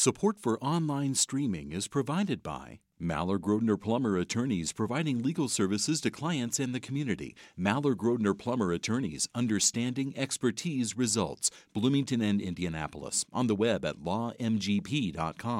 Support for online streaming is provided by Maller Grodner Plummer Attorneys, providing legal services to clients and the community. Maller Grodner Plummer Attorneys, understanding expertise results. Bloomington and Indianapolis. On the web at lawmgp.com.